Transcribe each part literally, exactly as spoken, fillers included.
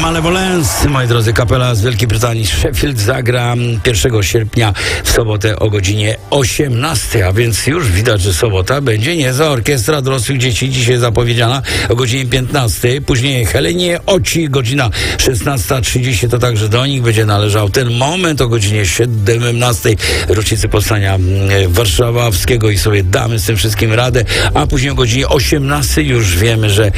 Malevolence, moi drodzy, kapela z Wielkiej Brytanii, Sheffield, zagra pierwszego sierpnia w sobotę o godzinie osiemnastej, a więc już widać, że sobota będzie niezła. Orkiestra dorosłych dzieci dzisiaj zapowiedziana o godzinie piętnastej, później Helenie Oci, godzina szesnasta trzydzieści, to także do nich będzie należał ten moment o godzinie siedemnastej, rocznicy powstania warszawskiego i sobie damy z tym wszystkim radę, a później o godzinie osiemnastej już wiemy, że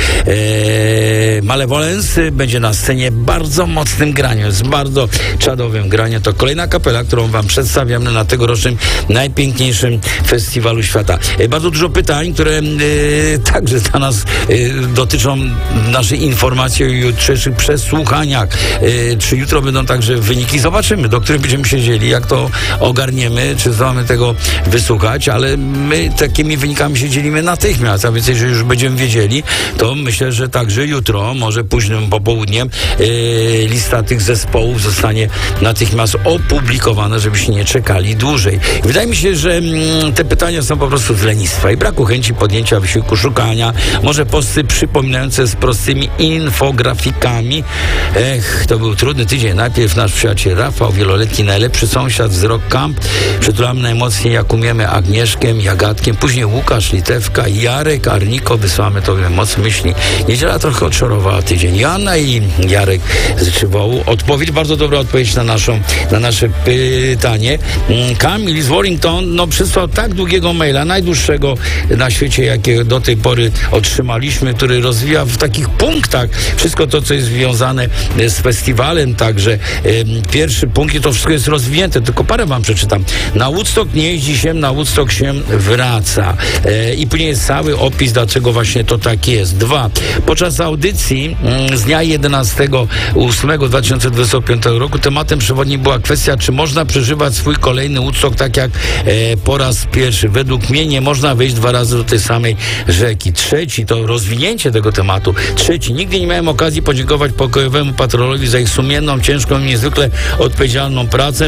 e, Malevolence będzie na scenie bardzo mocnym graniu, z bardzo czadowym graniem. To kolejna kapela, którą wam przedstawiamy na tegorocznym najpiękniejszym festiwalu świata. E, bardzo dużo pytań, które e, także dla nas e, dotyczą naszej informacji o jutrzejszych przesłuchaniach. E, czy jutro będą także wyniki? Zobaczymy, do których będziemy siedzieli, jak to ogarniemy, czy zdołamy tego wysłuchać, ale my takimi wynikami się dzielimy natychmiast, a więc jeżeli już będziemy wiedzieli, to myślę, że także jutro, może późnym popołudniem, yy, lista tych zespołów zostanie natychmiast opublikowana, żebyście nie czekali dłużej. I wydaje mi się, że mm, te pytania są po prostu z lenistwa i braku chęci podjęcia wysiłku szukania. Może posty przypominające z prostymi infografikami. Ech, to był trudny tydzień. Najpierw nasz przyjaciel Rafał, wieloletni najlepszy sąsiad z Rock Camp. Przytulamy najmocniej, jak umiemy, Agnieszkiem, Jagatkiem. Później Łukasz, Litewka, Jarek, Arniko. Wysłamy tobie moc myśli. Niedziela trochę odczarowała tydzień. Joanna i Jarek z Czywołu. Odpowiedź, bardzo dobra odpowiedź na naszą, na nasze pytanie. Kamil z Warrington, no przysłał tak długiego maila, najdłuższego na świecie, jakie do tej pory otrzymaliśmy, który rozwija w takich punktach wszystko to, co jest związane z festiwalem, także pierwszy punkt i to wszystko jest rozwinięte, tylko parę wam przeczytam. Na Woodstock nie jeździ się, na Woodstock się wraca. E, I później jest cały opis, dlaczego właśnie to tak jest. Dwa. Podczas audycji mm, z dnia jedenastego ósmego dwa tysiące dwudziestego piątego roku tematem przewodnim była kwestia, czy można przeżywać swój kolejny Woodstock tak jak e, po raz pierwszy. Według mnie nie można wejść dwa razy do tej samej rzeki. Trzeci to rozwinięcie tego tematu. Trzeci. Nigdy nie miałem okazji podziękować pokojowemu patrolowi za ich sumienną, ciężką i niezwykle odpowiedzialną pracę.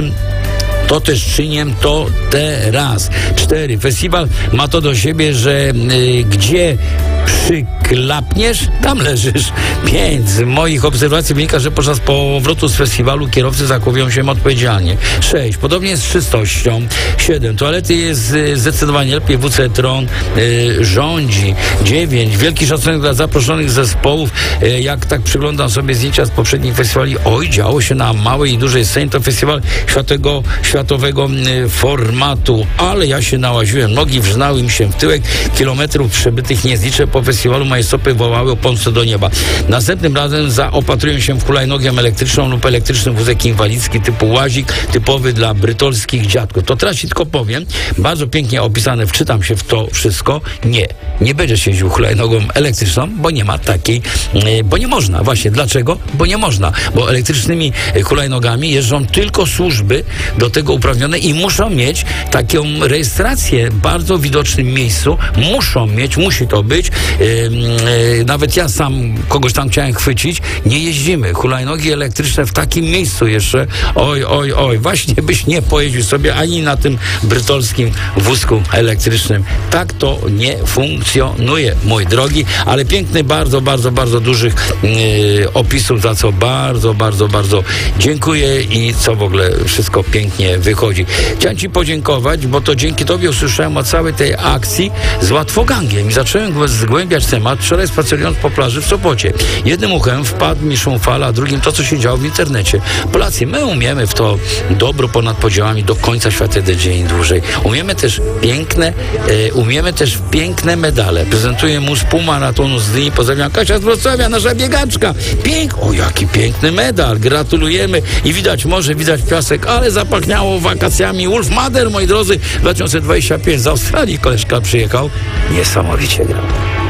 To też czynię to teraz. Cztery. Festiwal ma to do siebie, że y, gdzie przyklapniesz, tam leżysz. Pięć. Z moich obserwacji wynika, że podczas powrotu z festiwalu kierowcy zachowują się odpowiedzialnie. Sześć. Podobnie jest z czystością. Siedem. Toalety jest y, zdecydowanie lepiej. W C Tron y, rządzi. Dziewięć. Wielki szacunek dla zaproszonych zespołów. Y, jak tak przyglądam sobie zdjęcia z poprzednich festiwali, oj, działo się na małej i dużej scenie. To festiwal światowego światowego formatu, ale ja się nałaziłem, nogi wrznały mi się w tyłek, kilometrów przebytych nie zliczę, po festiwalu moje stopy wołały o pomstę do nieba. Następnym razem zaopatruję się w hulajnogę elektryczną lub elektryczny wózek inwalidzki typu łazik, typowy dla brytolskich dziadków. To teraz ci tylko powiem, bardzo pięknie opisane, wczytam się w to wszystko. Nie, nie będziesz jeździł hulajnogą elektryczną, bo nie ma takiej, bo nie można. Właśnie, dlaczego? Bo nie można, bo elektrycznymi hulajnogami jeżdżą tylko służby do tego uprawnione i muszą mieć taką rejestrację w bardzo widocznym miejscu. Muszą mieć, musi to być. Yy, yy, nawet ja sam kogoś tam chciałem chwycić. Nie jeździmy. Hulajnogi elektryczne w takim miejscu jeszcze. Oj, oj, oj. Właśnie byś nie pojeździł sobie ani na tym brytolskim wózku elektrycznym. Tak to nie funkcjonuje, mój drogi. Ale piękny, bardzo, bardzo, bardzo dużych yy, opisów, za co bardzo, bardzo, bardzo dziękuję i co w ogóle wszystko pięknie wychodzi. Chciałem ci podziękować, bo to dzięki tobie usłyszałem o całej tej akcji z łatwogangiem i zacząłem zgłębiać temat wczoraj spacerując po plaży w Sopocie. Jednym uchem wpadł mi szum fala, a drugim to, co się działo w internecie. Polacy, my umiemy w to dobro ponad podziałami do końca świata jeden dzień dłużej. Umiemy też piękne, e, umiemy też piękne medale. Prezentuję mu z półmaratonu z Gdyni. Pozdrawiam Kasia z Wrocławia, nasza biegaczka. Pięk, o jaki piękny medal. Gratulujemy i widać morze, widać piasek, ale zapachniało wakacjami. Wolf Mother, moi drodzy, dwa tysiące dwudziesty piąty z Australii koleżka przyjechał. Niesamowicie grał.